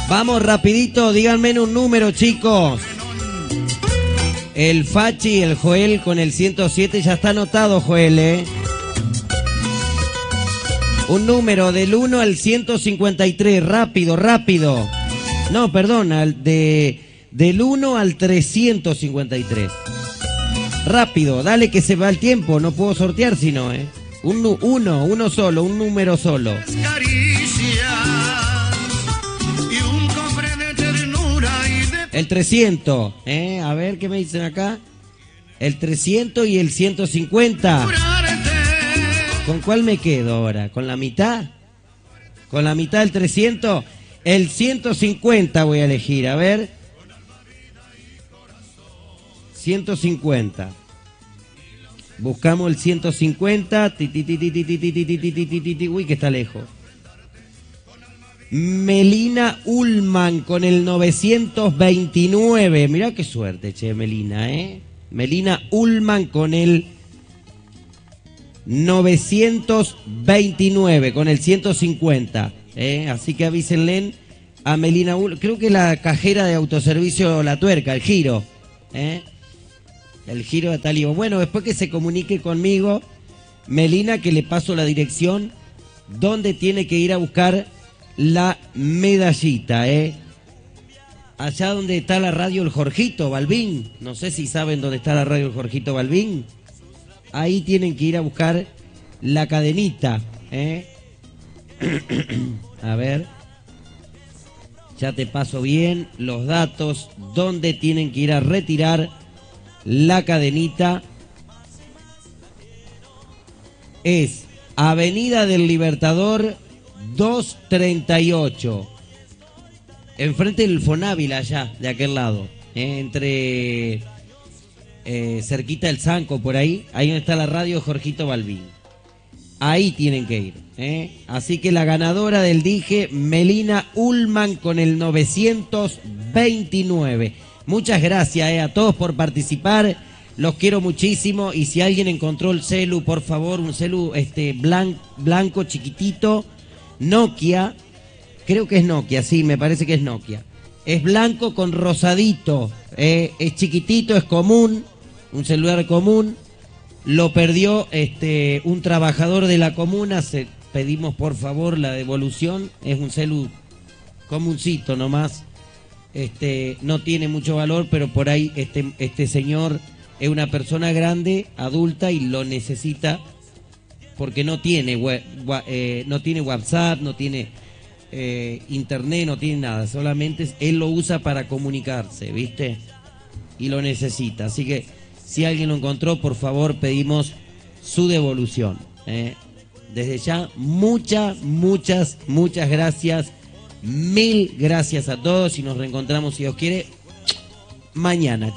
Vamos rapidito, díganme un número, chicos. El Fachi, el Joel con el 107, ya está anotado, Joel, ¿eh? Un número del 1 al 153, rápido, rápido. No, perdón, del 1 al 353. Rápido, dale que se va el tiempo, no puedo sortear si no, ¿eh? Uno solo, un número solo. El 300, a ver qué me dicen acá. El 300 y el 150. ¿Con cuál me quedo ahora? ¿Con la mitad? ¿Con la mitad del 300? El 150 voy a elegir, a ver. 150. Buscamos el 150. Uy, que está lejos. Melina Ullman con el 929. Mirá qué suerte, che, Melina, Melina Ullman con el 929, con el 150. Así que avísenle a Melina Ullman. Creo que la cajera de autoservicio La Tuerca, el Giro. El Giro de Talío. Bueno, después que se comunique conmigo, Melina, que le paso la dirección donde tiene que ir a buscar la medallita, allá donde está la radio El Jorgito Balbín. No sé si saben dónde está la radio El Jorgito Balbín. Ahí tienen que ir a buscar la cadenita, A ver, ya te paso bien los datos donde tienen que ir a retirar la cadenita. Es Avenida del Libertador 238, enfrente del Fonávila, allá, de aquel lado, entre cerquita del Zanco, por ahí donde está la radio Jorgito Balbín. Ahí tienen que ir, Así que la ganadora del dije, Melina Ullman con el 929. Muchas gracias a todos por participar, los quiero muchísimo. Y si alguien encontró el celu, por favor, un celu blanco chiquitito, Nokia, creo que es Nokia, sí, me parece que es Nokia. Es blanco con rosadito, es chiquitito, es común, un celular común. Lo perdió un trabajador de la comuna, pedimos por favor la devolución. Es un celu comuncito nomás, no tiene mucho valor, pero por ahí este señor es una persona grande, adulta, y lo necesita porque no tiene WhatsApp, no tiene internet, no tiene nada, solamente él lo usa para comunicarse, ¿viste? Y lo necesita, así que si alguien lo encontró, por favor, pedimos su devolución, Desde ya, muchas gracias, mil gracias a todos, y nos reencontramos, si Dios quiere, mañana.